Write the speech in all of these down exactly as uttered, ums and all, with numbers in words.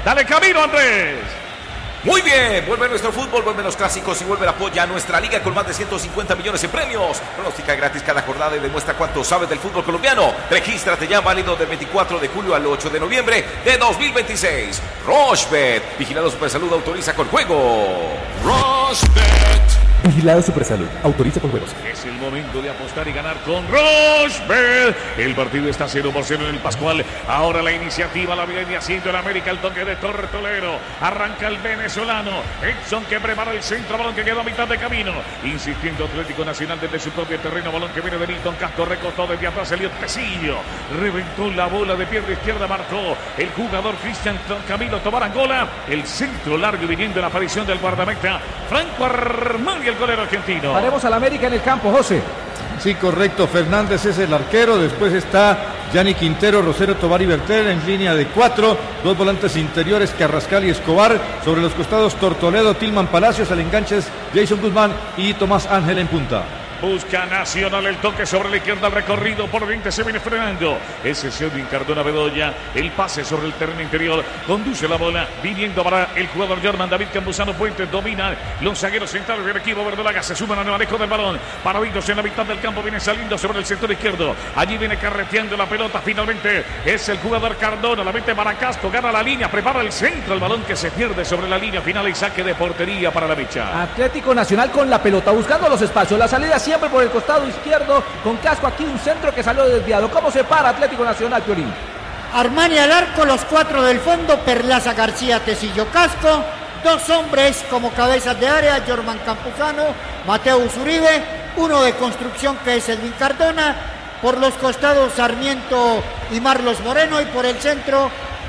Dale camino, Andrés. Muy bien, vuelve nuestro fútbol, vuelven los clásicos y vuelve el apoyo a nuestra liga con más de ciento cincuenta millones en premios. Pronóstica gratis cada jornada y demuestra cuánto sabes del fútbol colombiano. Regístrate ya, válido del veinticuatro de julio al ocho de noviembre de dos mil veintiséis. Rochebet, vigilado Supersalud, autoriza con juego. Rochebet. Vigilado Supersalud, autoriza con juegos. Es el momento de apostar y ganar con Rochebet. El partido está cero por cero en el Pascual. Ahora la iniciativa la viene haciendo el América, el toque de Tortolero. Arranca el venezolano. Edson que prepara el centro, balón que queda a mitad de camino. Insistiendo Atlético Nacional desde su propio terreno. Balón que viene de Milton Castro, recostó desde atrás, Eliot Pesillo. Reventó la bola de pierna izquierda, marcó el jugador Cristian Camilo Tobar Angola. El centro largo viniendo la aparición del guardameta Franco Armani, el golero argentino. Haremos al América en el campo, José. Sí, correcto. Fernández es el arquero. Después está Gianni Quintero, Rosero, Tobar y Bertel en línea de cuatro. Dos volantes interiores, Carrascal y Escobar. Sobre los costados, Tortoledo, Tilman Palacios. Al enganche es Jason Guzmán y Tomás Ángel en punta. Busca Nacional el toque sobre la izquierda, el recorrido por veinte se viene frenando. Ese es Edwin Cardona Bedoya. El pase sobre el terreno interior. Conduce la bola. Viniendo para el jugador Germán David Campuzano Puentes. Domina los zagueros centrales del equipo verdolaga. Se suman al manejo del balón. Paraditos en la mitad del campo. Viene saliendo sobre el sector izquierdo. Allí viene carreteando la pelota. Finalmente es el jugador Cardona. La mete para Castro. Gana la línea. Prepara el centro. El balón que se pierde sobre la línea final y saque de portería para la mecha. Atlético Nacional con la pelota. Buscando los espacios. La salida siempre por el costado izquierdo, con Casco aquí un centro que salió desviado. ¿Cómo se para Atlético Nacional, Piolín? Armani al arco, los cuatro del fondo, Perlaza, García, Tecillo, Casco. Dos hombres como cabezas de área, Germán Campuzano, Mateo Uribe. Uno de construcción que es Edwin Cardona. Por los costados Sarmiento y Marlos Moreno. Y por el centro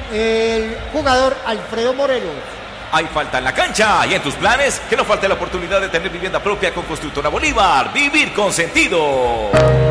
el jugador Alfredo Morelos. Hay falta en la cancha y en tus planes que no falte la oportunidad de tener vivienda propia con Constructora Bolívar. Vivir con sentido.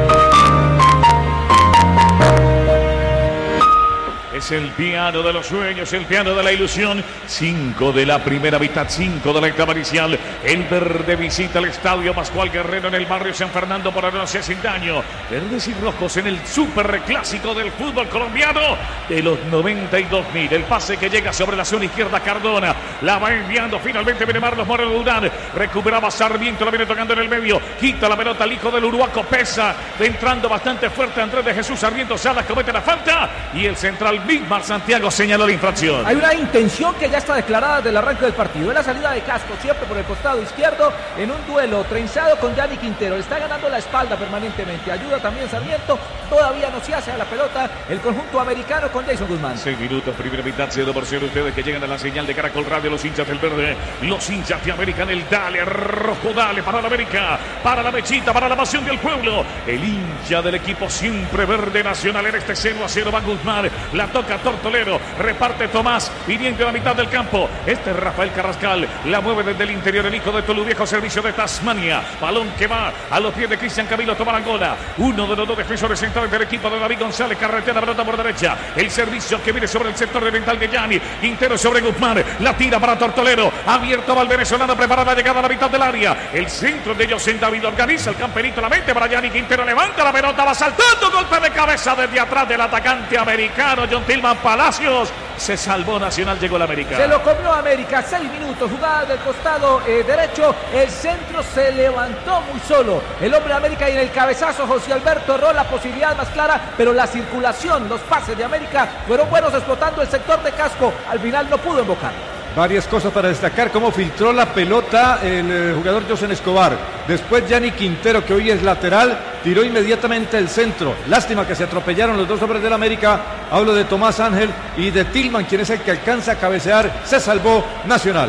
Es el piano de los sueños, el piano de la ilusión. Cinco de la primera mitad, cinco de la etapa inicial. El verde visita el estadio Pascual Guerrero en el barrio San Fernando por Arosia sin daño. Verdes y rojos en el super clásico del fútbol colombiano de los noventa y dos mil. El pase que llega sobre la zona izquierda, Cardona. La va enviando, finalmente viene Marlos Moreno Durán. Recuperaba Sarmiento, la viene tocando en el medio. Quita la pelota el hijo del Uruguaco, pesa. Entrando bastante fuerte Andrés de Jesús Sarmiento. Salas comete la falta y el central Bismar Santiago señaló la infracción. Hay una intención que ya está declarada del arranque del partido. Es la salida de Casco, siempre por el costado izquierdo, en un duelo trenzado con Gianni Quintero. Le está ganando la espalda permanentemente. Ayuda también Sarmiento. Todavía no se hace a la pelota el conjunto americano con Jason Guzmán. Seis minutos, primera mitad, cero por cero. Ustedes que llegan a la señal de Caracol Radio, los hinchas del verde, los hinchas de América en el dale, rojo, dale, para la América, para la mechita, para la pasión del pueblo. El hincha del equipo siempre verde nacional en este cero a cero va Guzmán. La toca Tortolero, reparte Tomás, viniendo a la mitad del campo. Este es Rafael Carrascal, la mueve desde el interior el hijo de Toluviejo, servicio de Tasmania. Balón que va a los pies de Cristian Camilo Tobar Angola. Uno de los dos defensores centrales del equipo de David González, carretea la pelota por derecha. El servicio que viene sobre el sector de Vental de Gianni. Quintero sobre Guzmán, la tira para Tortolero. Abierto va el venezolano, prepara la llegada a la mitad del área. El centro de José David organiza el camperito, la mente para Gianni Quintero, levanta la pelota, va saltando, golpe de cabeza desde atrás del atacante americano John Tilman Palacios. Se salvó Nacional, llegó la América. Se lo comió América, seis minutos, jugada del costado eh, derecho, el centro se levantó muy solo. El hombre de América y en el cabezazo José Alberto erró la posibilidad más clara, pero la circulación, los pases de América fueron buenos explotando el sector de Casco. Al final no pudo invocar. Varias cosas para destacar, cómo filtró la pelota el eh, jugador José Escobar. Después Gianni Quintero, que hoy es lateral, tiró inmediatamente el centro. Lástima que se atropellaron los dos hombres del América. Hablo de Tomás Ángel y de Tilman, quien es el que alcanza a cabecear. Se salvó Nacional.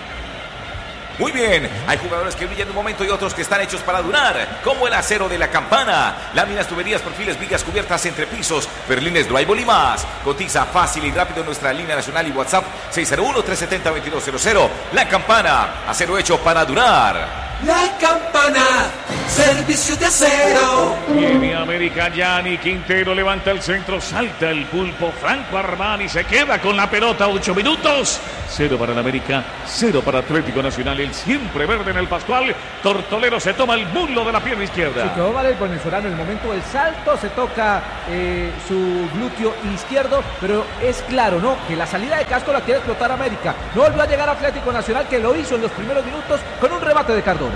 Muy bien, hay jugadores que brillan de un momento y otros que están hechos para durar, como el acero de la Campana, láminas, tuberías, perfiles, vigas, cubiertas, entrepisos, berlines, drywall y más. Cotiza fácil y rápido en nuestra línea nacional y WhatsApp seis cero uno, tres siete cero, dos cero cero. La Campana, acero hecho para durar. La Campana, servicio de acero. Viene América, Gianni Quintero levanta el centro, salta el pulpo, Franco Armani se queda con la pelota, ocho minutos. Cero para el América, cero para Atlético Nacional, el siempre verde en el Pascual. Tortolero se toma el muslo de la pierna izquierda. Sí, quedó mal el venezolano en el momento del salto, se toca eh, su glúteo izquierdo, pero es claro, ¿no? Que la salida de Casco la quiere explotar América. No volvió a llegar Atlético Nacional, que lo hizo en los primeros minutos con un remate de Cardona.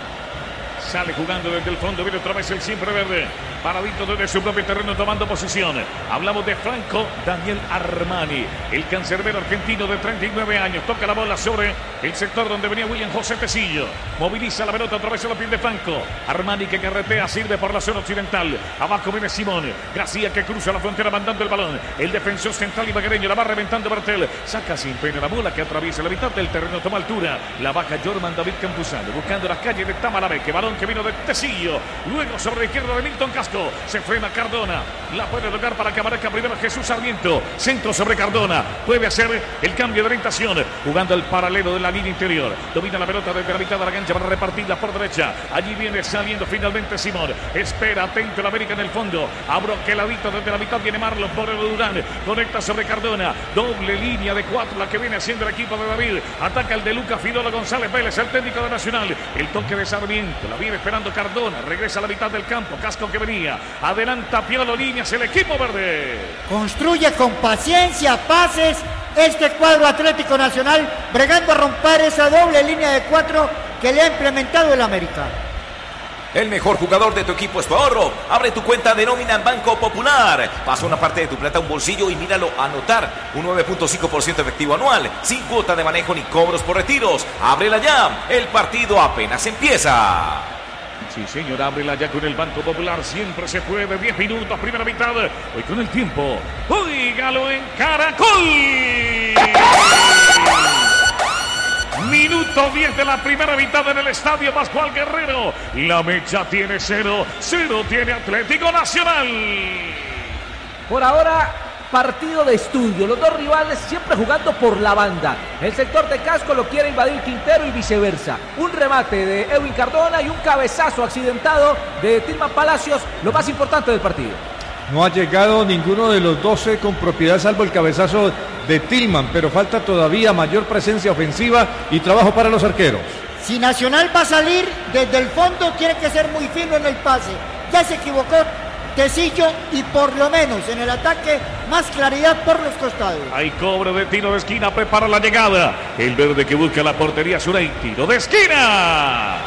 Sale jugando desde el fondo, viene otra vez el siempre verde. Paradito desde su propio terreno tomando posición. Hablamos de Franco Daniel Armani, el cancerbero argentino de treinta y nueve años. Toca la bola sobre el sector donde venía William José Tecillo. Moviliza la pelota otra vez en la piel de Franco. Armani que carretea, sirve por la zona occidental. Abajo viene Simón. García que cruza la frontera mandando el balón. El defensor central ibaguereño la va reventando Bertel. Saca sin pena la bola que atraviesa la mitad del terreno, toma altura. La baja Jorman David Campuzano buscando las calles de Tamalameque. Balón que vino de Tecillo, luego sobre la izquierda de Milton Casco, se frena Cardona, la puede lograr para que aparezca primero Jesús Sarmiento, centro sobre Cardona, puede hacer el cambio de orientación, jugando el paralelo de la línea interior, domina la pelota desde la mitad de la cancha para repartirla por derecha, allí viene saliendo finalmente Simón, espera atento el América en el fondo, abroqueladito desde la mitad viene Marlon por el Durán, conecta sobre Cardona, doble línea de cuatro la que viene haciendo el equipo de David, ataca el de Lucas Fidolo González Vélez, el técnico de Nacional, el toque de Sarmiento, la viene esperando Cardona, regresa a la mitad del campo, Casco que venía, adelanta Piolo Líneas, el equipo verde. Construye con paciencia, pases, este cuadro Atlético Nacional, bregando a romper esa doble línea de cuatro que le ha implementado el América. El mejor jugador de tu equipo es tu ahorro. Abre tu cuenta de nómina en Banco Popular. Pasa una parte de tu plata a un bolsillo y míralo anotar. Un nueve punto cinco por ciento efectivo anual, sin cuota de manejo ni cobros por retiros. Ábrela ya. El partido apenas empieza. Sí, señor, ábrela ya con el Banco Popular. Siempre se puede. diez minutos, primera mitad. Hoy con el tiempo. Óigalo en Caracol. Minuto diez de la primera mitad en el Estadio Pascual Guerrero. La mecha tiene cero. Cero tiene Atlético Nacional. Por ahora, partido de estudio. Los dos rivales siempre jugando por la banda. El sector de Casco lo quiere invadir Quintero y viceversa. Un remate de Edwin Cardona y un cabezazo accidentado de Tilman Palacios. Lo más importante del partido. No ha llegado ninguno de los doce con propiedad, salvo el cabezazo de Tilman, pero falta todavía mayor presencia ofensiva y trabajo para los arqueros. Si Nacional va a salir desde el fondo, tiene que ser muy fino en el pase. Ya se equivocó Tecillo y por lo menos en el ataque más claridad por los costados. Hay cobro de tiro de esquina, prepara la llegada. El verde que busca la portería Surey, tiro de esquina.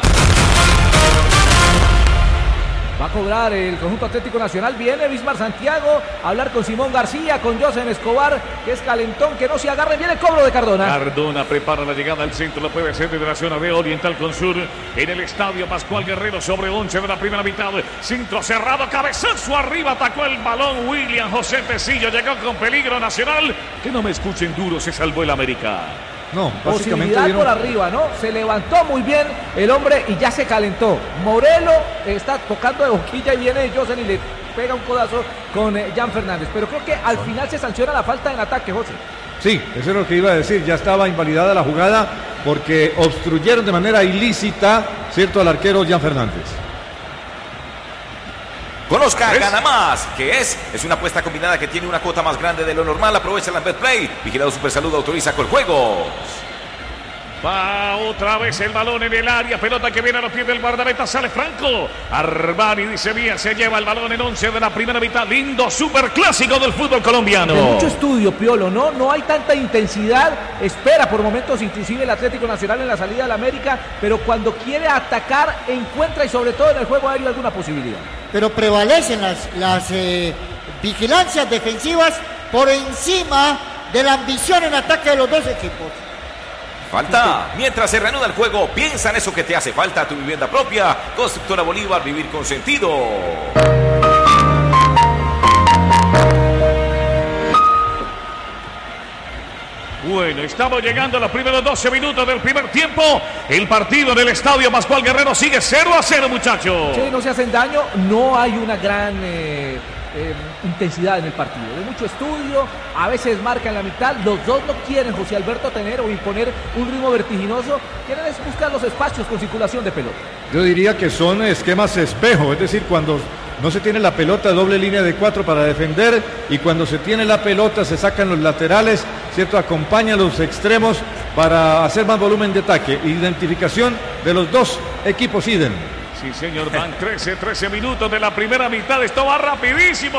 Va a cobrar el conjunto Atlético Nacional. Viene Bismar Santiago a hablar con Simón García, con José Escobar, que es calentón, que no se agarre. Viene el cobro de Cardona. Cardona prepara la llegada al centro. Lo puede hacer desde la zona de Oriental con Sur. En el Estadio Pascual Guerrero sobre once de la primera mitad. Centro cerrado, cabezazo arriba. Atacó el balón William José Tecillo. Llegó con peligro Nacional. Que no me escuchen duro, se salvó el América. No, básicamente posibilidad dieron... por arriba, ¿no? Se levantó muy bien el hombre y ya se calentó. Morelo está tocando de boquilla y viene José y le pega un codazo con eh, Jan Fernández. Pero creo que al final se sanciona la falta en ataque, José. Sí, eso es lo que iba a decir. Ya estaba invalidada la jugada porque obstruyeron de manera ilícita, ¿cierto?, al arquero Jan Fernández. Conozca Gana Más, que es, es una apuesta combinada que tiene una cuota más grande de lo normal. Aprovecha la BetPlay. Vigilado Supersalud, autoriza con juegos. Va otra vez el balón en el área, pelota que viene a los pies del guardameta, sale Franco. Armani dice bien, se lleva el balón en once de la primera mitad. Lindo superclásico del fútbol colombiano. De mucho estudio, Piolo, ¿no? No hay tanta intensidad. Espera por momentos inclusive el Atlético Nacional en la salida del América, pero cuando quiere atacar, encuentra y sobre todo en el juego aéreo alguna posibilidad. Pero prevalecen las, las eh, vigilancias defensivas por encima de la ambición en ataque de los dos equipos. Falta. Mientras se reanuda el juego, piensa en eso que te hace falta, tu vivienda propia. Constructora Bolívar, vivir con sentido. Bueno, estamos llegando a los primeros doce minutos del primer tiempo. El partido en el Estadio Pascual Guerrero sigue cero a cero, muchachos. Sí, no se hacen daño. No hay una gran eh, eh, intensidad en el partido, de mucho estudio, a veces marca en la mitad. Los dos no quieren, José Alberto, tener o imponer un ritmo vertiginoso, quieren es buscar los espacios con circulación de pelota. Yo diría que son esquemas espejo, es decir, cuando no se tiene la pelota, doble línea de cuatro para defender, y cuando se tiene la pelota se sacan los laterales, ¿cierto? Acompañan los extremos para hacer más volumen de ataque. Identificación de los dos equipos idem. Sí, señor, van trece, trece minutos de la primera mitad. Esto va rapidísimo.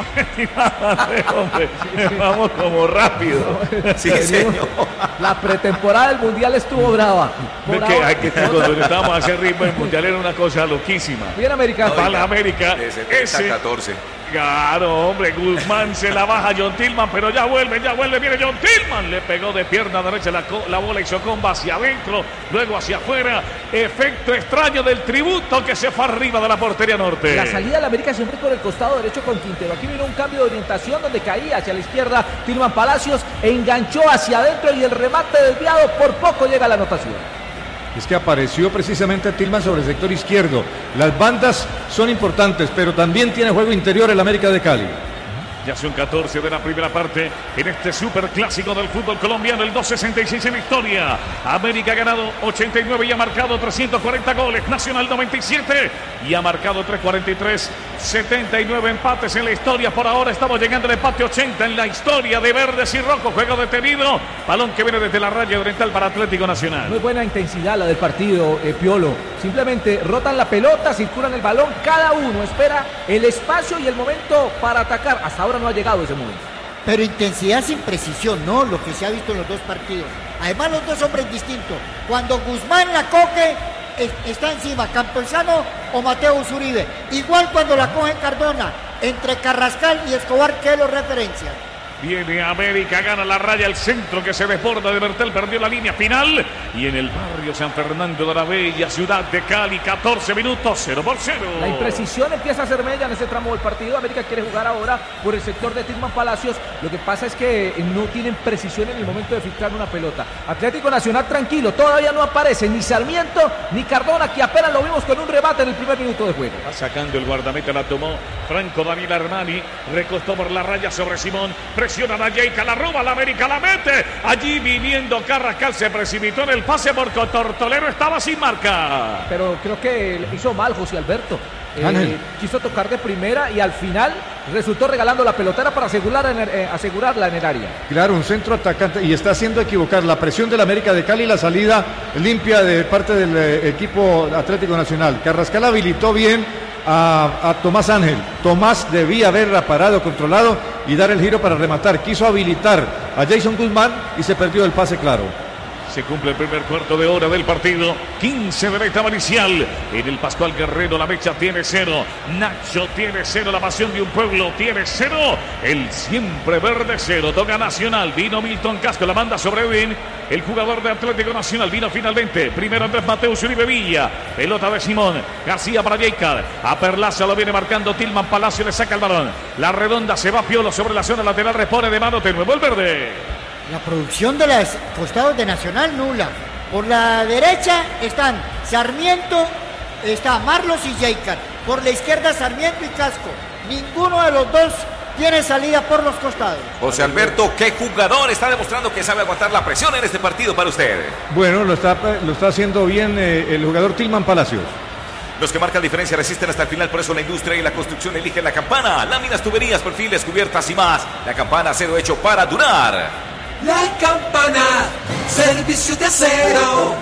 Hombre, vamos como rápido. Sí, señor. La pretemporada del Mundial estuvo brava. Es que hay que estar cuando estábamos a hacer ritmo, el Mundial era una cosa loquísima. Bien, América. Para la América. De setenta a catorce. Claro, hombre, Guzmán se la baja a John Tillman, pero ya vuelve, ya vuelve, viene John Tillman, le pegó de pierna derecha la, la bola, hizo comba hacia adentro, luego hacia afuera, efecto extraño del tributo que se fue arriba de la portería norte. La salida de la América siempre por el costado derecho con Quintero, aquí vino un cambio de orientación donde caía hacia la izquierda Tillman Palacios, enganchó hacia adentro y el remate desviado por poco llega a la anotación. Es que apareció precisamente Tillman sobre el sector izquierdo. Las bandas son importantes, pero también tiene juego interior el América de Cali. Ya son catorce de la primera parte en este superclásico del fútbol colombiano, el dos sesenta y seis en historia. América ha ganado ochenta y nueve y ha marcado trescientos cuarenta goles. Nacional noventa y siete y ha marcado trescientos cuarenta y tres. setenta y nueve empates en la historia. Por ahora estamos llegando al empate ochenta en la historia de verdes y rojos. Juego detenido. Balón que viene desde la raya oriental para Atlético Nacional. Muy buena intensidad la del partido, eh, Piolo. Simplemente rotan la pelota, circulan el balón. Cada uno espera el espacio y el momento para atacar. Hasta ahora no ha llegado ese momento. Pero intensidad sin precisión, ¿no? Lo que se ha visto en los dos partidos. Además, los dos hombres distintos. Cuando Guzmán la coge, es, está encima Campuzano o Mateo Uribe. Igual cuando la coge Cardona, entre Carrascal y Escobar, que lo referencia. Viene América, gana la raya, el centro que se desborda de Bertel, perdió la línea final. Y en el barrio San Fernando de la Bella, ciudad de Cali, catorce minutos, cero por cero. La imprecisión empieza a ser mella en ese tramo del partido. América quiere jugar ahora por el sector de Tillman Palacios. Lo que pasa es que no tienen precisión en el momento de filtrar una pelota. Atlético Nacional tranquilo, todavía no aparece ni Sarmiento ni Cardona, que apenas lo vimos con un rebate en el primer minuto de juego. Va sacando el guardameta, la tomó Franco Daniel Armani, recostó por la raya sobre Simón. Presiona a Jaica, la roba, la América la mete. Allí viniendo Carrascal, se precipitó en el pase porque Tortolero estaba sin marca. Pero creo que hizo mal José Alberto. Eh, quiso tocar de primera y al final resultó regalando la pelotera para asegurar en el, eh, asegurarla en el área. Claro, un centro atacante y está haciendo equivocar la presión del América de Cali y la salida limpia de parte del eh, equipo Atlético Nacional. Carrascal habilitó bien a, a Tomás Ángel. Tomás debía haberla parado, controlado y dar el giro para rematar. Quiso habilitar a Jason Guzmán y se perdió el pase claro. Se cumple el primer cuarto de hora del partido. quince de la etapa inicial. En el Pascual Guerrero la mecha tiene cero. Nacho tiene cero. La pasión de un pueblo tiene cero. El siempre verde cero. Toca Nacional. Vino Milton Casco. La manda sobre Edwin. El jugador de Atlético Nacional vino finalmente. Primero Andrés Mateus Uribe Villa. Pelota de Simón. García para Jaica. A Perlaza lo viene marcando Tillman Palacio. Le saca el balón. La redonda se va Piolo sobre la zona lateral. Repone de mano de nuevo el verde. La producción de los costados de Nacional nula. Por la derecha están Sarmiento, está Marlos y Jaica. Por la izquierda Sarmiento y Casco. Ninguno de los dos tiene salida por los costados. José Alberto, ¿qué jugador está demostrando que sabe aguantar la presión en este partido para usted? Bueno, lo está, lo está haciendo bien eh, el jugador Tillman Palacios. Los que marcan diferencia resisten hasta el final, por eso la industria y la construcción eligen la Campana. Láminas, tuberías, perfiles, cubiertas y más. La Campana, acero hecho para durar. La Campana, servicio de acero.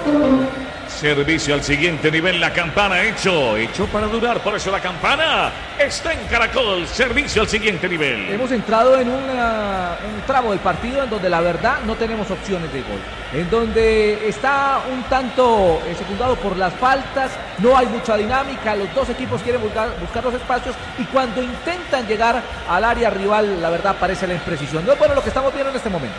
Servicio al siguiente nivel, la Campana hecho, hecho para durar, por eso la Campana está en Caracol, servicio al siguiente nivel. Hemos entrado en una, un tramo del partido en donde la verdad no tenemos opciones de gol, en donde está un tanto eh, secundado por las faltas, no hay mucha dinámica, los dos equipos quieren buscar, buscar los espacios y cuando intentan llegar al área rival, la verdad parece la imprecisión. No es bueno lo que estamos viendo en este momento.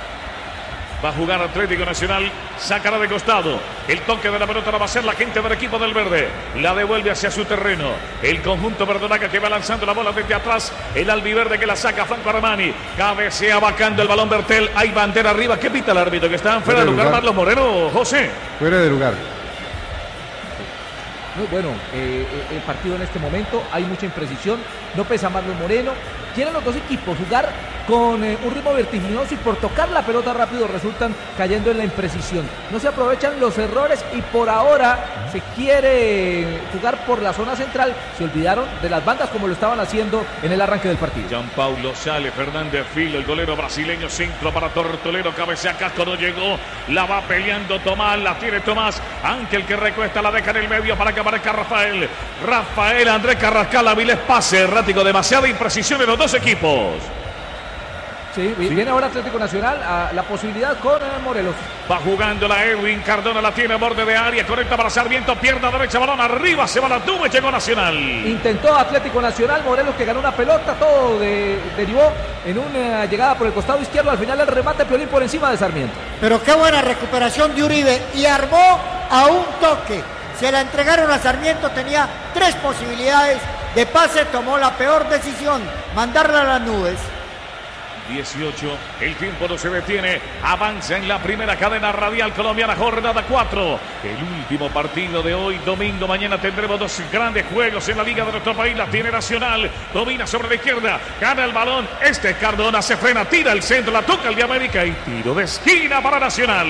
Va a jugar Atlético Nacional, sacará de costado. El toque de la pelota la va a hacer la gente del equipo del verde. La devuelve hacia su terreno. El conjunto verdonaca que va lanzando la bola desde atrás. El albiverde que la saca Franco Armani. Cabecea bacando el balón Bertel. Hay bandera arriba. ¿Qué pita el árbitro? Que está fuera de lugar, lugar Marlos Moreno, José. Fuera de lugar. Muy bueno eh, el partido en este momento, hay mucha imprecisión, no pesa Marlon Moreno. Quieren los dos equipos jugar con eh, un ritmo vertiginoso y por tocar la pelota rápido resultan cayendo en la imprecisión. No se aprovechan los errores y por ahora se quiere jugar por la zona central. Se olvidaron de las bandas como lo estaban haciendo en el arranque del partido. Gianpaulo sale, Fernández Filo, el golero brasileño, centro para Tortolero, cabecea Casco, no llegó, la va peleando Tomás, la tiene Tomás, Ángel que recuesta, la deja en el medio para que aparezca Rafael. Rafael, Andrés Carrascal, Avilés, pase errático, demasiada imprecisión en los dos equipos. Sí, sí, viene ahora Atlético Nacional a la posibilidad con Morelos. Va jugando la Edwin Cardona, la tiene a borde de área, conecta para Sarmiento, pierna derecha, balón arriba, se va la tuba y llegó Nacional. Intentó Atlético Nacional, Morelos que ganó una pelota, todo de, derivó en una llegada por el costado izquierdo, al final el remate Piolín por encima de Sarmiento. Pero qué buena recuperación de Uribe y armó a un toque. Se la entregaron a Sarmiento, tenía tres posibilidades de pase, tomó la peor decisión, mandarla a las nubes. dieciocho, el tiempo no se detiene, avanza en la primera cadena radial colombiana, jornada cuatro, el último partido de hoy, domingo. Mañana tendremos dos grandes juegos en la liga de nuestro país. La tiene Nacional, domina sobre la izquierda, gana el balón, este es Cardona, se frena, tira el centro, la toca el de América y tiro de esquina para Nacional.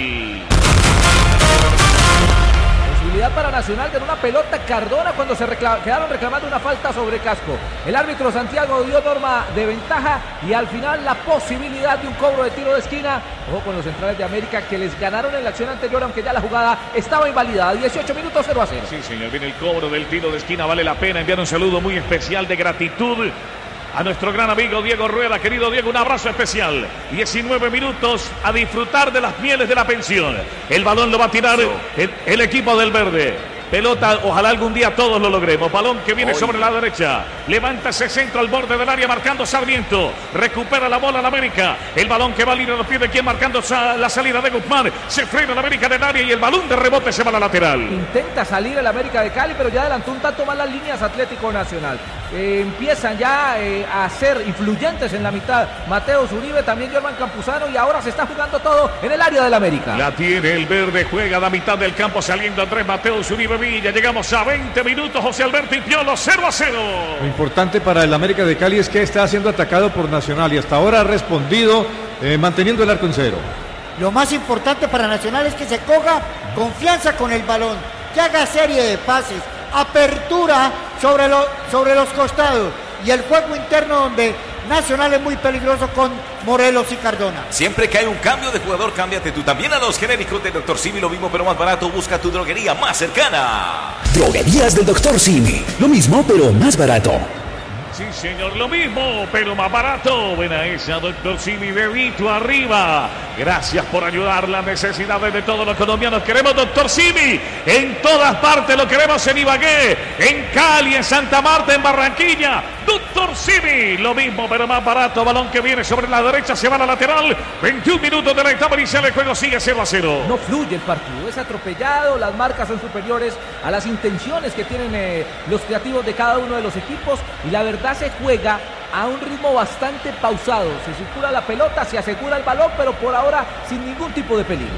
Posibilidad para Nacional de una pelota Cardona cuando se reclam- quedaron reclamando una falta sobre Casco. El árbitro Santiago dio norma de ventaja y al final la posibilidad de un cobro de tiro de esquina. Ojo con los centrales de América que les ganaron en la acción anterior, aunque ya la jugada estaba invalidada. dieciocho minutos, cero a cero. Sí, señor, viene el cobro del tiro de esquina. Vale la pena enviar un saludo muy especial de gratitud a nuestro gran amigo Diego Rueda. Querido Diego, un abrazo especial. diecinueve minutos a disfrutar de las mieles de la pensión. El balón lo va a tirar el, el equipo del verde. Pelota, ojalá algún día todos lo logremos. Balón que viene Hoy. sobre la derecha. Levanta ese centro al borde del área marcando Sarmiento. Recupera la bola en América. El balón que va a ir a los pies de quien marcando la salida de Guzmán. Se frena el América del área y el balón de rebote se va a la lateral. Intenta salir el América de Cali, pero ya adelantó un tanto más las líneas Atlético Nacional. Eh, empiezan ya eh, a ser influyentes en la mitad. Mateus Uribe, también Jorman Campuzano y ahora se está jugando todo en el área del América. La tiene el verde, juega a la mitad del campo saliendo Andrés Mateus Uribe Villa. Llegamos a veinte minutos, José Alberto y Piolo, cero a cero. Lo importante para el América de Cali es que está siendo atacado por Nacional y hasta ahora ha respondido eh, manteniendo el arco en cero. Lo más importante para Nacional es que se coja confianza con el balón, que haga serie de pases, apertura sobre, lo, sobre los costados y el juego interno donde Nacional es muy peligroso con Morelos y Cardona. Siempre que hay un cambio de jugador, cámbiate tú también a los genéricos de doctor Simi. Lo mismo pero más barato. Busca tu droguería más cercana. Droguerías del doctor Simi. Lo mismo pero más barato. Sí, señor, lo mismo, pero más barato. Buena esa, doctor Simi, dedito arriba. Gracias por ayudar las necesidades de todos los colombianos. Queremos doctor Simi en todas partes. Lo queremos en Ibagué, en Cali, en Santa Marta, en Barranquilla. doctor Simi, lo mismo, pero más barato. Balón que viene sobre la derecha, se va a la lateral. veintiún minutos de la etapa inicial. El juego sigue cero a cero. No fluye el partido, es atropellado. Las marcas son superiores a las intenciones que tienen eh, los creativos de cada uno de los equipos. Y la verdad, se juega a un ritmo bastante pausado. Se circula la pelota, se asegura el balón, pero por ahora sin ningún tipo de peligro.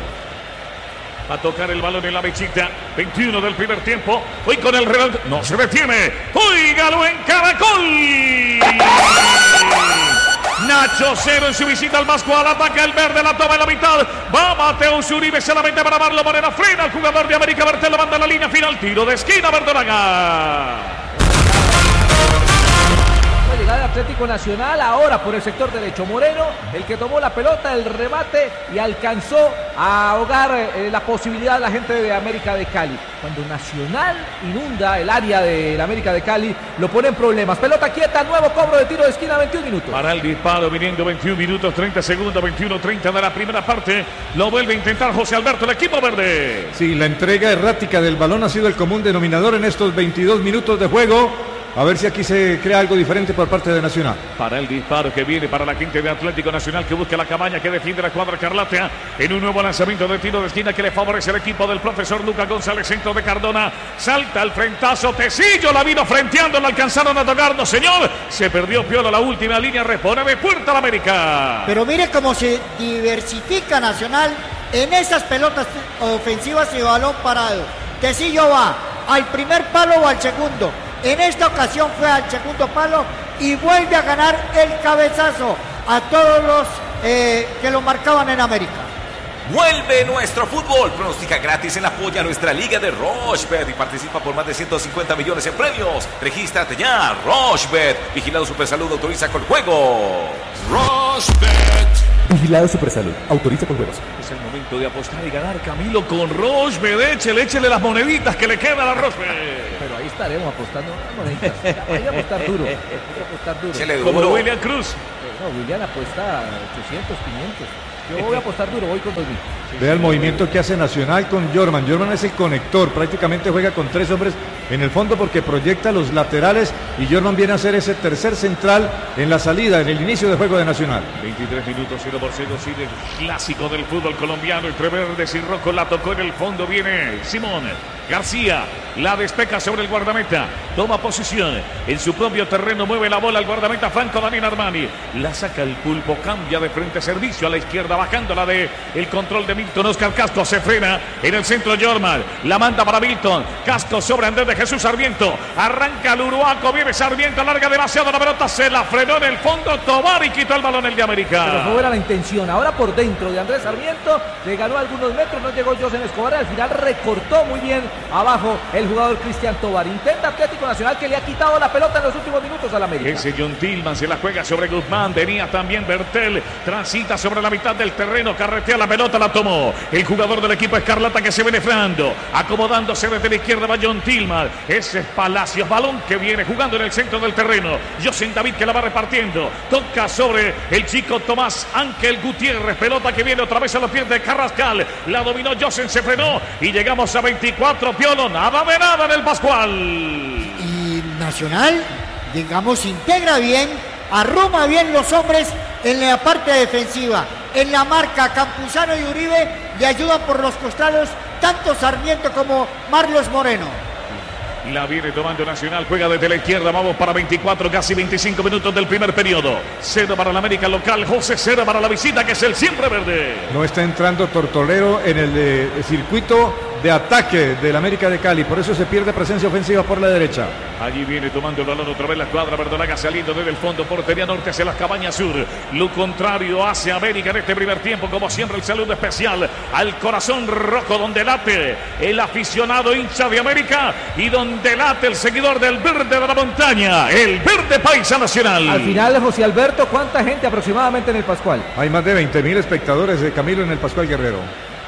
Va a tocar el balón en la mechita. veintiuno del primer tiempo. Hoy con el reloj. No se detiene. ¡Óigalo en Caracol! Nacho cero en su visita al Mascual. Ataca el verde, la toma en la mitad. Va Mateus Uribe solamente para Marlon Moreno. Frena el jugador de América. Bertel lo manda a la línea final. Tiro de esquina, Verdolaga. Llegada de Atlético Nacional ahora por el sector derecho. Moreno, el que tomó la pelota, el remate y alcanzó a ahogar eh, la posibilidad de la gente de América de Cali. Cuando Nacional inunda el área de la América de Cali, lo pone en problemas. Pelota quieta, nuevo cobro de tiro de esquina, veintiún minutos. Para el disparo, viniendo veintiún minutos, treinta segundos, veintiuno treinta de la primera parte. Lo vuelve a intentar José Alberto, el equipo verde. Sí, la entrega errática del balón ha sido el común denominador en estos veintidós minutos de juego. A ver si aquí se crea algo diferente por parte de Nacional. Para el disparo que viene para la gente de Atlético Nacional, que busca la cabaña, que defiende la cuadra Carlatea en un nuevo lanzamiento de tiro de esquina que le favorece al equipo del profesor Lucas González, centro de Cardona. Salta el frentazo, Tecillo la vino frenteando, la alcanzaron a tocar, no señor. Se perdió Piolo la última línea, responde de puerta a la América. Pero mire cómo se diversifica Nacional en esas pelotas ofensivas y balón parado. Tecillo va, al primer palo o al segundo. En esta ocasión fue al segundo palo y vuelve a ganar el cabezazo a todos los eh, que lo marcaban en América. Vuelve nuestro fútbol. Pronostica gratis en apoya a nuestra liga de Rochebet y participa por más de ciento cincuenta millones en premios. Regístrate ya. Rochebet. Vigilado Supersalud. Autoriza con juego. Rochebet. Vigilado Supersalud. Autoriza con juegos. Es el momento de apostar y ganar, Camilo, con Rochebet. Échele, échele las moneditas que le quedan a Rochebet. Pero ahí estaremos apostando las moneditas. Hay que apostar duro. Hay que apostar duro. Échele Como duro. William Cruz. No, William apuesta ochocientos, quinientos. Yo voy a apostar duro, voy con dos mil. Vea el movimiento que hace Nacional con Jorman. Jorman es el conector, prácticamente juega con tres hombres en el fondo porque proyecta los laterales y Jorman viene a ser ese tercer central en la salida, en el inicio de juego de Nacional. veintitrés minutos, cero por cero, sigue el clásico del fútbol colombiano. Entre verdes y rojo la tocó en el fondo, viene Simón García, la despeja sobre el guardameta, toma posición en su propio terreno, mueve la bola al guardameta Franco Daniel Armani, la saca el pulpo, cambia de frente, servicio a la izquierda, bajándola de el control de Milton. Oscar Casco se frena en el centro. Jorman la manda para Milton. Casco sobre Andrés de Jesús Sarmiento. Arranca el uruaco. Viene Sarmiento. Larga demasiado la pelota. Se la frenó en el fondo. Tobar y quitó el balón el de América. Pero fue buena la intención. Ahora por dentro de Andrés Sarmiento. Le ganó algunos metros. No llegó José Escobar. Al final recortó muy bien abajo el jugador Cristian Tobar. Intenta Atlético Nacional, que le ha quitado la pelota en los últimos minutos al América. Ese John Tillman se la juega sobre Guzmán. Venía también Bertel. Transita sobre la mitad del terreno. Carretea la pelota. La tomó el jugador del equipo Escarlata, que se viene frenando, acomodándose desde la izquierda va John Tillman. Ese es Palacios, balón que viene jugando en el centro del terreno. José David, que la va repartiendo, toca sobre el chico Tomás Ángel Gutiérrez, pelota que viene otra vez a los pies de Carrascal, la dominó José, se frenó y llegamos a veinticuatro. Piolo, nada de nada en el Pascual. Y Nacional, digamos, integra bien, arruma bien los hombres en la parte defensiva. En la marca, Campuzano y Uribe le ayudan por los costados tanto Sarmiento como Marlos Moreno. La viene tomando Nacional, juega desde la izquierda, vamos para veinticuatro, casi veinticinco minutos del primer periodo. Cero para la América local, José, cero para la visita, que es el siempre verde. No está entrando Tortolero en el eh, circuito de ataque del América de Cali, por eso se pierde presencia ofensiva por la derecha. Allí viene tomando el balón otra vez la cuadra verdolaga, saliendo desde el fondo, portería norte hacia las cabañas sur. Lo contrario hace América en este primer tiempo, como siempre el saludo especial al corazón rojo, donde late el aficionado hincha de América y donde late el seguidor del verde de la montaña, el verde paisa nacional. Al final, José Alberto, ¿cuánta gente aproximadamente en el Pascual? Hay más de veinte mil espectadores de Camilo en el Pascual Guerrero.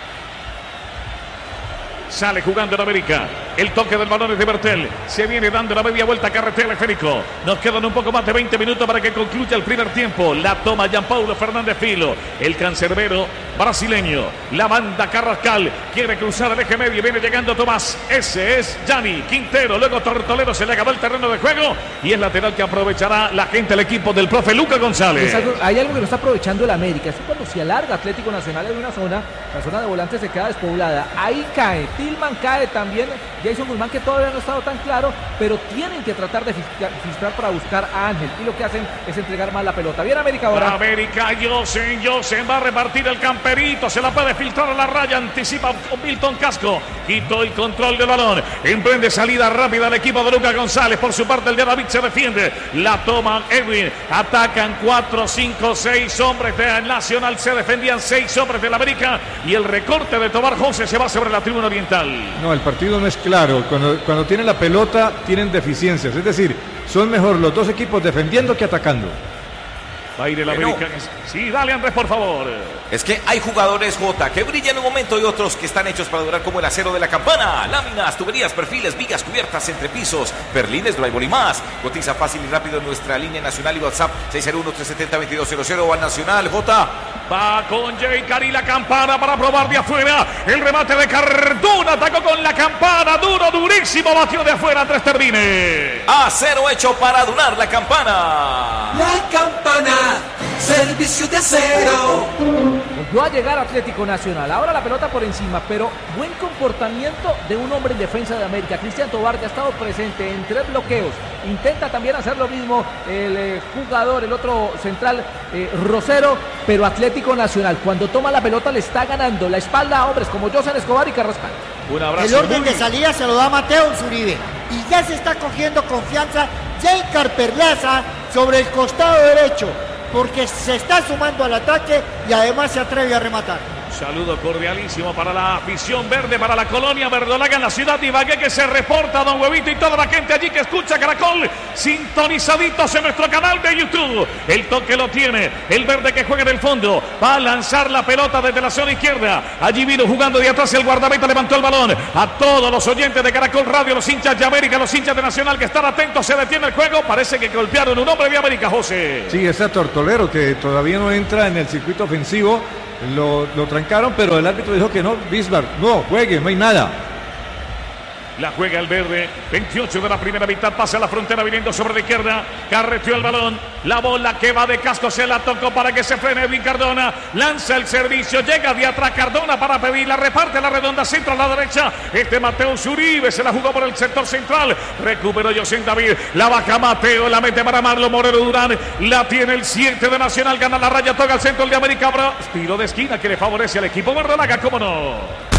Sale jugando en América. El toque del balón es de Bertel. Se viene dando la media vuelta a carretera Férico. Nos quedan un poco más de veinte minutos para que concluya el primer tiempo. La toma Gianpaulo Fernández Filo. El cancerbero brasileño. La manda Carrascal. Quiere cruzar el eje medio. Viene llegando Tomás. Ese es Gianni Quintero. Luego Tortolero. Se le acabó el terreno de juego. Y es lateral que aprovechará la gente del equipo del profe Luca González. Algo, hay algo que no está aprovechando el América. Es que cuando se alarga Atlético Nacional en una zona, la zona de volantes se queda despoblada. Ahí cae. Tillman cae también. Jason Guzmán, que todavía no ha estado tan claro, pero tienen que tratar de filtrar para buscar a Ángel. Y lo que hacen es entregar más la pelota. Bien América ahora. América, Josen, Josen va a repartir el camperito. Se la puede filtrar a la raya. Anticipa Milton Casco. Quitó el control del balón. Emprende salida rápida el equipo de Lucas González. Por su parte el de David se defiende. La toma Edwin. Atacan cuatro, cinco, seis hombres de Nacional. Se defendían seis hombres de la América. Y el recorte de Tobar José se va sobre la tribuna oriental. No, el partido no es claro. Cuando, cuando tienen la pelota, tienen deficiencias. Es decir, son mejor los dos equipos defendiendo que atacando. Va a ir el América. Sí, dale Andrés, por favor. Es que hay jugadores, J, que brillan en un momento y otros que están hechos para durar, como el acero de la campana. Láminas, tuberías, perfiles, vigas, cubiertas, entrepisos, perlines, drywall y más. Cotiza fácil y rápido en nuestra línea nacional y WhatsApp seis cero uno, tres siete cero, dos dos cero cero. Al Nacional, J. Va con Jay Cari la campana para probar de afuera. El remate de Cardona. Atacó con la campana. Duro, durísimo. Batió de afuera. Andrés Termine. Acero hecho para durar la campana. La campana. Servicio de acero. Volvió a llegar Atlético Nacional. Ahora la pelota por encima, pero buen comportamiento de un hombre en defensa de América. Cristian Tobar, que ha estado presente en tres bloqueos. Intenta también hacer lo mismo el eh, jugador, el otro central, eh, Rosero, pero Atlético Nacional, cuando toma la pelota, le está ganando la espalda a hombres como José Escobar y Carrascal. Un abrazo. El orden muy... de salida se lo da Mateo Zuribe. Y ya se está cogiendo confianza Jaker Perlaza sobre el costado derecho, porque se está sumando al ataque y además se atreve a rematar. Saludo cordialísimo para la afición verde, para la colonia verdolaga en la ciudad de Ibagué, que se reporta, don Huevito, y toda la gente allí que escucha Caracol, sintonizaditos en nuestro canal de YouTube. El toque lo tiene el verde, que juega en el fondo, va a lanzar la pelota desde la zona izquierda. Allí vino jugando de atrás el guardameta, levantó el balón. A todos los oyentes de Caracol Radio, los hinchas de América, los hinchas de Nacional, que están atentos, se detiene el juego. Parece que golpearon un hombre de América, José. Sí, está Tortolero, que todavía no entra en el circuito ofensivo. Lo, lo trancaron, pero el árbitro dijo que no. Bismarck, no, juegue, no hay nada. La juega el verde, veintiocho de la primera mitad, pasa a la frontera viniendo sobre la izquierda, carreteó el balón, la bola que va de casco, se la tocó para que se frene Edwin Cardona, lanza el servicio, llega de atrás Cardona para pedirla, reparte la redonda, centro a la derecha, este Mateo Zuribe se la jugó por el sector central, recuperó José David, la baja Mateo, la mete para Marlon Moreno Durán, la tiene el siete de Nacional, gana la raya, toca el centro el de América, Bra, tiro de esquina que le favorece al equipo verdolaga, cómo no.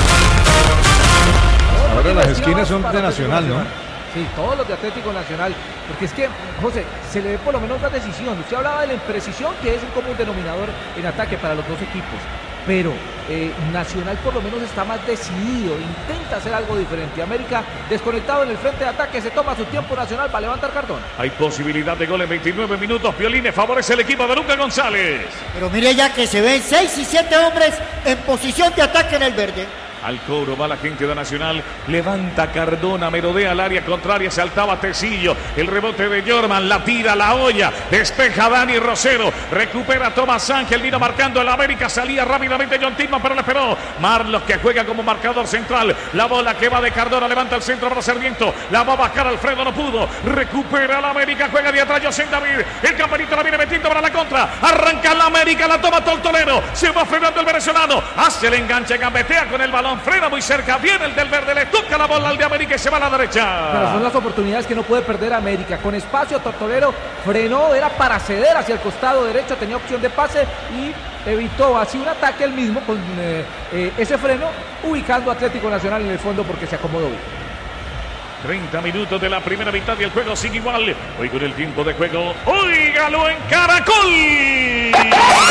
Ahora las esquinas son de Nacional, ¿no? Sí, todos los de Atlético Nacional. Porque es que, José, se le ve por lo menos la decisión. Usted hablaba de la imprecisión, que es un común denominador en ataque para los dos equipos. Pero eh, Nacional por lo menos está más decidido, intenta hacer algo diferente. América desconectado en el frente de ataque, se toma su tiempo Nacional para levantar cartón. Hay posibilidad de gol en veintinueve minutos. Piolines favorece el equipo de Lucas González. Pero mire ya que se ven seis y siete hombres en posición de ataque en el verde. Al cobro va la gente de Nacional, levanta Cardona, merodea al área contraria, saltaba Tecillo, el rebote de Jorman, la tira, la olla, despeja Dani Rosero, recupera Tomás Ángel, vino marcando el América, salía rápidamente John Tillman, pero le esperó Marlos, que juega como marcador central, la bola que va de Cardona, levanta el centro para Sarmiento, la va a bajar Alfredo, no pudo, recupera el América, juega de atrás José David, el campanito la viene metiendo para la contra, arranca la América, la toma Tortolero, se va frenando el venezolano, hace el enganche, gambetea con el balón, frena muy cerca, viene el del verde, le toca la bola al de América y se va a la derecha. Pero son las oportunidades que no puede perder América. Con espacio, Tortolero frenó, era para ceder hacia el costado derecho, tenía opción de pase y evitó así un ataque él mismo con eh, eh, ese freno, ubicando a Atlético Nacional en el fondo porque se acomodó bien. treinta minutos de la primera mitad y el juego sigue igual. Hoy con el tiempo de juego, óigalo en Caracol.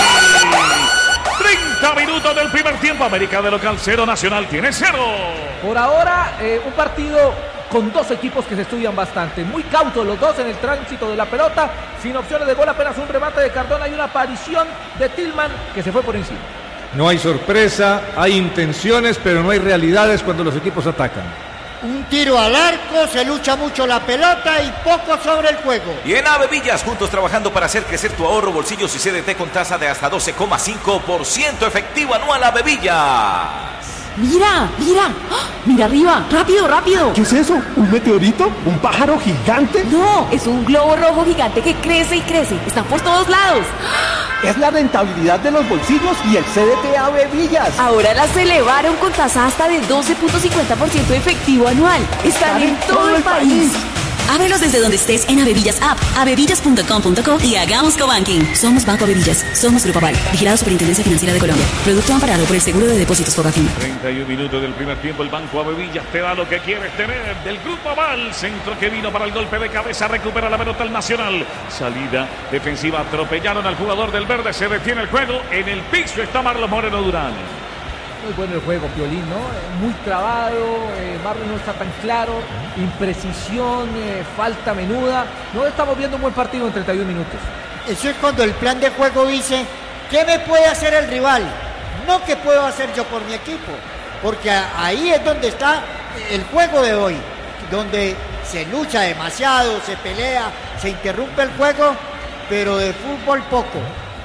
treinta minutos del primer tiempo. América de local cero, Nacional tiene cero. Por ahora, eh, un partido con dos equipos que se estudian bastante. Muy cautos los dos en el tránsito de la pelota. Sin opciones de gol, apenas un remate de Cardona y una aparición de Tillman que se fue por encima. No hay sorpresa, hay intenciones, pero no hay realidades cuando los equipos atacan. Un tiro al arco, se lucha mucho la pelota y poco sobre el juego. Y en Avevillas, juntos trabajando para hacer crecer tu ahorro, bolsillos y C D T con tasa de hasta doce coma cinco por ciento efectivo anual. Avevillas. Mira, mira, ¡oh! Mira arriba, rápido, rápido. ¿Qué es eso? ¿Un meteorito? ¿Un pájaro gigante? No, es un globo rojo gigante que crece y crece. Está por todos lados. Es la rentabilidad de los bolsillos y el C D T Avevillas. Ahora las elevaron con tasa hasta de doce punto cincuenta por ciento efectivo anual. Están en todo el país. Ábrelos desde donde estés en Avevillas App, avevillas punto com punto co y hagamos cobanking. Somos Banco Avevillas, somos Grupo Aval, vigilado Superintendencia Financiera de Colombia. Producto amparado por el Seguro de Depósitos Fogafín. treinta y un minutos del primer tiempo, el Banco Avevillas te da lo que quieres tener. Del Grupo Aval, centro que vino para el golpe de cabeza, recupera la pelota el Nacional. Salida defensiva, atropellaron al jugador del verde, se detiene el juego. En el piso está Marlon Moreno Durán. Muy bueno el juego, Piolín, ¿no? Muy trabado, eh, Marlon no está tan claro, imprecisión, eh, falta menuda. No estamos viendo un buen partido en treinta y un minutos. Eso es cuando el plan de juego dice, ¿qué me puede hacer el rival? No qué puedo hacer yo por mi equipo. Porque ahí es donde está el juego de hoy, donde se lucha demasiado, se pelea, se interrumpe el juego, pero de fútbol poco.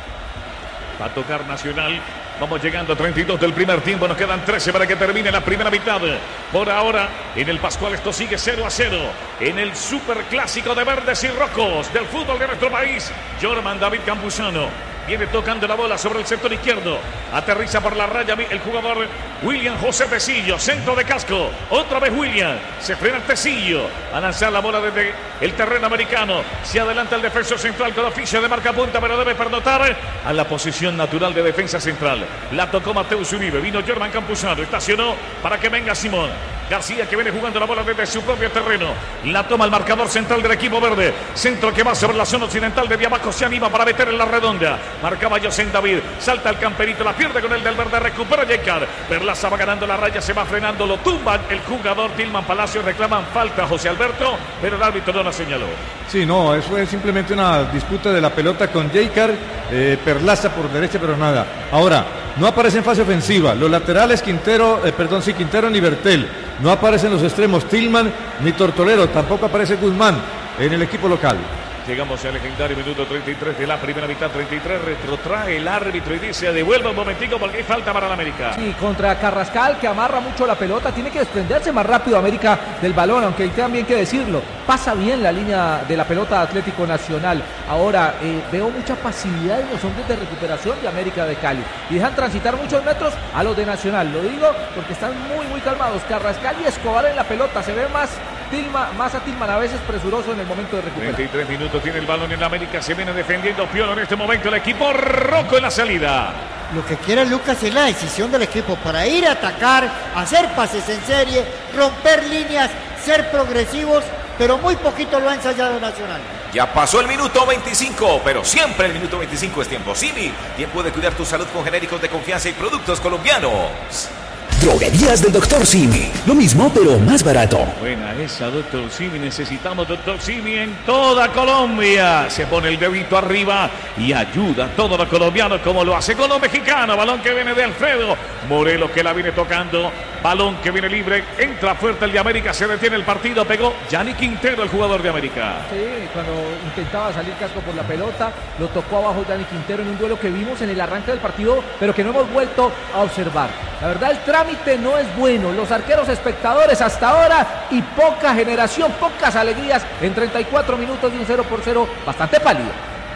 Va a tocar Nacional. Vamos llegando a treinta y dos del primer tiempo. Nos quedan trece para que termine la primera mitad. Por ahora, en el Pascual esto sigue cero a cero. En el superclásico de verdes y rojos del fútbol de nuestro país, Jorman David Campuzano viene tocando la bola sobre el sector izquierdo. Aterriza por la raya el jugador William José Tecillo, centro de Casco. Otra vez William. Se frena el Tecillo. A lanzar la bola desde el terreno americano. Se adelanta el defensor central con oficio de marca punta, pero debe pernotar a la posición natural de defensa central. La tocó Mateus Uribe. Vino Jorman Campuzano. Estacionó para que venga Simón García, que viene jugando la bola desde su propio terreno. La toma el marcador central del equipo verde. Centro que va sobre la zona occidental. Desde abajo se anima para meter en la redonda. Marcaba José David. Salta el camperito. La pierde con el del verde. Recupera Yecar. Perlaza va ganando la raya. Se va frenando. Lo tumba el jugador Tilman Palacios. Reclaman falta José Alberto, pero el árbitro no la señaló. Sí, no, eso es simplemente una disputa de la pelota con Yecar. Eh, Perlaza por derecha, pero nada. Ahora, no aparece en fase ofensiva. Los laterales Quintero, eh, perdón, sí, Quintero ni Bertel. No aparecen los extremos Tilman ni Tortolero. Tampoco aparece Guzmán en el equipo local. Llegamos al legendario minuto treinta y tres de la primera mitad. Treinta y tres, retrotrae el árbitro y dice: devuelva un momentico porque hay falta para la América. Sí, contra Carrascal, que amarra mucho la pelota, tiene que desprenderse más rápido América del balón, aunque hay también que decirlo, pasa bien la línea de la pelota Atlético Nacional. Ahora, eh, veo mucha pasividad en los hombres de recuperación de América de Cali y dejan transitar muchos metros a los de Nacional. Lo digo porque están muy, muy calmados. Carrascal y Escobar en la pelota, se ve más Tilman, más a Tilman a veces presuroso en el momento de recuperar. treinta y tres minutos tiene el balón en la América, se viene defendiendo Piolo en este momento el equipo rojo en la salida. Lo que quiere Lucas es la decisión del equipo para ir a atacar, hacer pases en serie, romper líneas, ser progresivos, pero muy poquito lo ha ensayado Nacional. Ya pasó el minuto veinticinco, pero siempre el minuto veinticinco es tiempo. Simi, tiempo de cuidar tu salud con genéricos de confianza y productos colombianos. Droguerías del doctor Simi. Lo mismo, pero más barato. Buena esa, doctor Simi. Necesitamos doctor Simi en toda Colombia. Se pone el dedito arriba y ayuda a todos los colombianos como lo hace con los mexicanos. Balón que viene de Alfredo Morelos, que la viene tocando. Balón que viene libre. Entra fuerte el de América. Se detiene el partido. Pegó Gianni Quintero, el jugador de América. Sí, cuando intentaba salir Casco por la pelota, lo tocó abajo Gianni Quintero en un duelo que vimos en el arranque del partido, pero que no hemos vuelto a observar. La verdad, el trámite no es bueno. Los arqueros espectadores hasta ahora y poca generación, pocas alegrías en treinta y cuatro minutos de un cero por cero bastante pálido.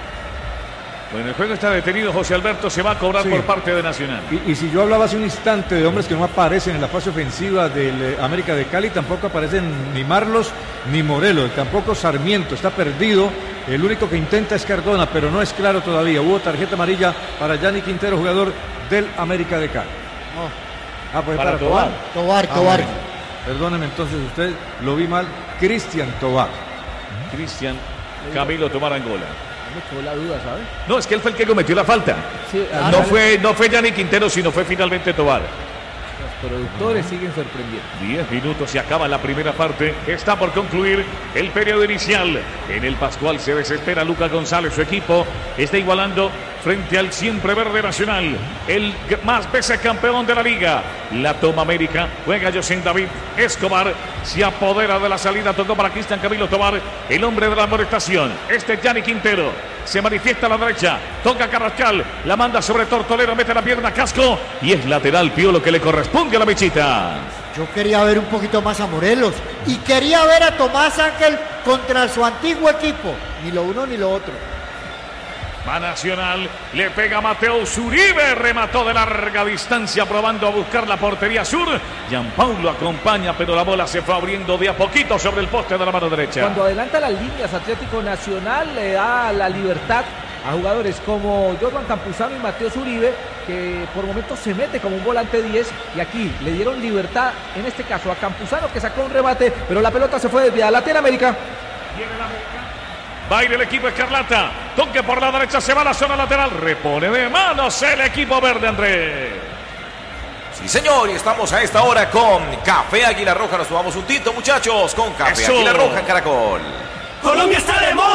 Bueno, el juego está detenido. José Alberto se va a cobrar sí. por parte de Nacional. Y, y si yo hablaba hace un instante de hombres que no aparecen en la fase ofensiva del eh, América de Cali, tampoco aparecen ni Marlos ni Morelos, tampoco Sarmiento, está perdido. El único que intenta es Cardona, pero no es claro todavía. Hubo tarjeta amarilla para Gianni Quintero, jugador del América de Cali. Oh. Ah, pues para, para Tobar. Tobar, Tobar. Tobar. Ah, perdóneme, entonces usted lo vi mal. Cristian Tobar. Cristian Camilo Tobar Angola. Me quedó la duda, ¿sabes? No, es que él fue el que cometió la falta. Sí, no, vale. fue, no fue Gianni Quintero, sino fue finalmente Tobar. Los productores siguen sorprendiendo. Diez minutos, se acaba la primera parte. Está por concluir el periodo inicial. En el Pascual se desespera Lucas González. Su equipo está igualando frente al siempre verde Nacional, el más veces campeón de la liga. La toma América, juega José David Escobar, se apodera de la salida, tocó para Cristian Camilo Tobar, el hombre de la amonestación. Este es Gianni Quintero, se manifiesta a la derecha, toca Carrascal, la manda sobre Tortolero, mete la pierna Casco y es lateral Piolo que le corresponde a la mechita. Yo quería ver un poquito más a Morelos y quería ver a Tomás Ángel contra su antiguo equipo, ni lo uno ni lo otro. Va Nacional, le pega Mateus Uribe, remató de larga distancia probando a buscar la portería sur. Gianpaulo acompaña, pero la bola se fue abriendo de a poquito sobre el poste de la mano derecha. Cuando adelanta las líneas, Atlético Nacional le da la libertad a jugadores como Jorman Campuzano y Mateus Uribe, que por momentos se mete como un volante diez, y aquí le dieron libertad, en este caso a Campuzano, que sacó un remate, pero la pelota se fue desviada. La tiene América. Viene la América. Va a ir el equipo Escarlata. Toque por la derecha, se va a la zona lateral. Repone de manos el equipo verde, Andrés. Sí, señor, y estamos a esta hora con Café Águila Roja. Nos tomamos un tito, muchachos, con Café Eso. Águila Roja en Caracol. Colombia está de moda.